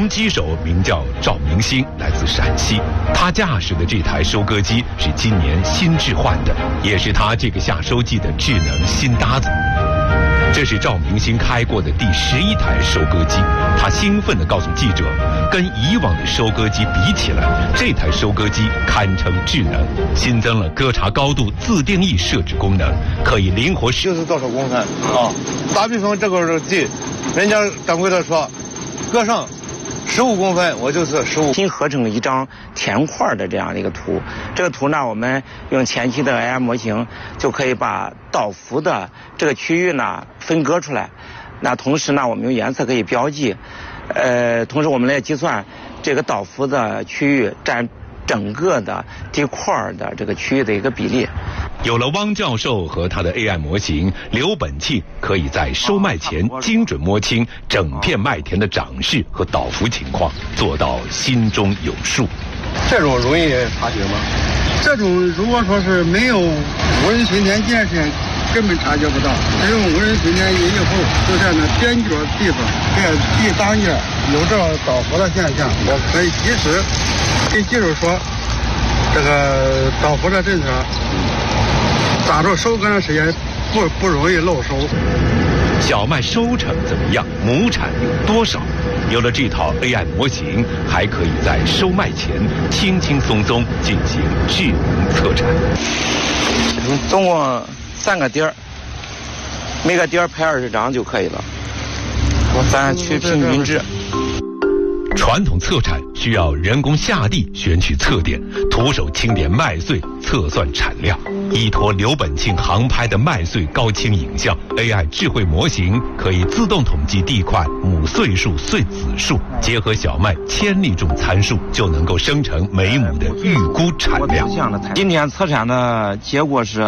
农机手名叫赵明星，来自陕西。他驾驶的这台收割机是今年新置换的，也是他这个下收季的智能新搭子。这是赵明星开过的第11台收割机，他兴奋地告诉记者，跟以往的收割机比起来，这台收割机堪称智能，新增了割茶高度自定义设置功能，可以灵活就是多少公分啊？打比方这个地，人家掌柜的说，割上15公分，我就是15。 新合成了一张填块的这样的一个图，这个图呢，我们用前期的 AI 模型就可以把倒伏的这个区域呢分割出来。那同时呢，我们用颜色可以标记，同时我们来计算这个倒伏的区域占整个的地块的这个区域的一个比例。 有了汪教授和他的 AI 模型，刘本庆可以在收麦前精准摸清整片麦田的长势和倒伏情况，做到心中有数。 这种容易察觉吗？ 这种如果说是没有无人巡田建设，根本察觉不到。使用无人巡田仪以后，就在那边角地方，在地当间有这倒伏的现象，我可以及时跟技术说，这个倒伏的政策，抓住收割的时间不容易漏收。 小麦收成怎么样？亩产有多少？有了这套 AI 模型，还可以在收麦前轻轻松松进行智能测产。 总共3个点儿，每个点儿拍20张就可以了。咱取平均值。 传统测产需要人工下地选取测点，徒手清点麦穗，测算产量。依托刘本庆航拍的麦穗高清影像 ，AI 智慧模型可以自动统计地块亩穗数、穗子数，结合小麦千粒重参数，就能够生成每亩的预估产量。 今天测产的结果是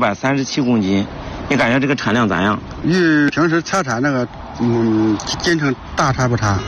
637公斤，你感觉这个产量咋样？ 与平时测产那个进程大差不差。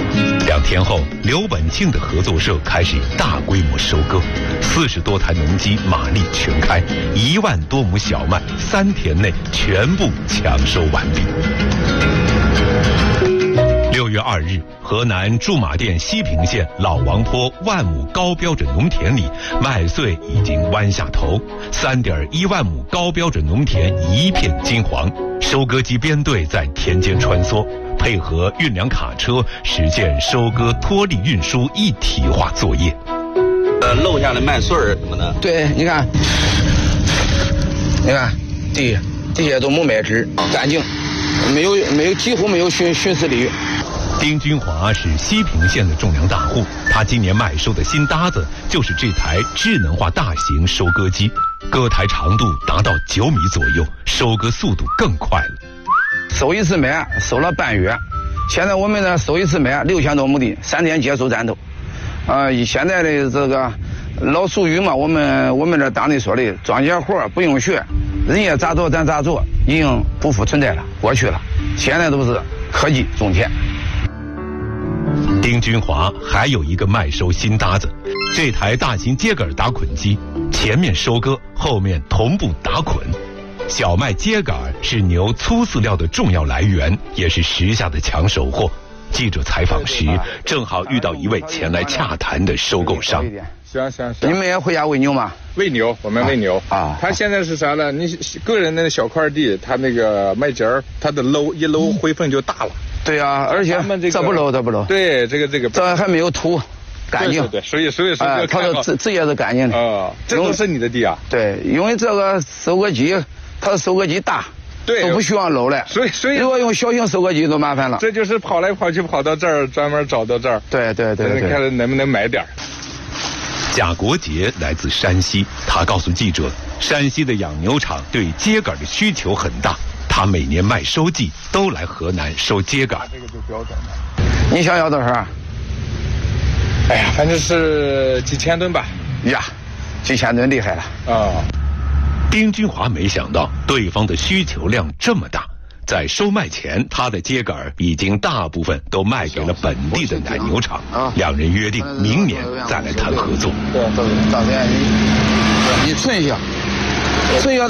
2天后，刘本庆的合作社开始大规模收割，40多台农机马力全开，1万多亩小麦3天内全部抢收完毕。6月2日，河南驻马店西平县老王坡万亩高标准农田里，麦穗已经弯下头，3.1万亩高标准农田一片金黄，收割机编队在田间穿梭，配合运粮卡车，实现收割脱粒运输一体化作业。 漏下的麦穗儿什么的。 对，你看，地下都没麦汁，干净，几乎没有徇私地。 丁军华是西平县的种粮大户，他今年麦收的新搭子就是这台智能化大型收割机，割台长度达到9米左右，收割速度更快了。 收一次麦收了半月，现在我们呢收一次麦6000多亩地，3天接收站头。现在的这个老俗语嘛，我们这当地说的庄稼活不用学，人家咋做咱咋做，已经不复存在了，过去了。现在都是科技种田。 丁军华还有一个麦收新搭子，这台大型秸秆打捆机，前面收割，后面同步打捆。小麦秸秆是牛粗饲料的重要来源，也是时下的抢手货。记者采访时，正好遇到一位前来洽谈的收购商。 行， 你们也回家喂牛吗？ 喂牛，我们喂牛啊。 他现在是啥呢？你个人的小块地，他那个麦秸儿，他的一搂灰分就大了。 对啊，而且这不漏。 对，这个这还没有土，干净。 对，所以它的枝叶是干净的。 这都是你的地啊？ 对，因为这个收割机，它的收割机大。 对， 都不需要漏了， 所以如果用小型收割机就麻烦了。 这就是跑来跑去跑到这儿，专门找到这儿。 对， 看能不能买点儿。 贾国杰来自山西，他告诉记者，山西的养牛场对秸秆的需求很大，他每年麦收季都来河南收秸秆。 这个就标准了。 你想要多少？ 哎呀，反正是几千吨吧。 呀，几千吨厉害了啊！ 丁军华没想到对方的需求量这么大，在收麦前，他的秸秆已经大部分都卖给了本地的奶牛场。2人约定明年再来谈合作。 对，大哥，你存一下。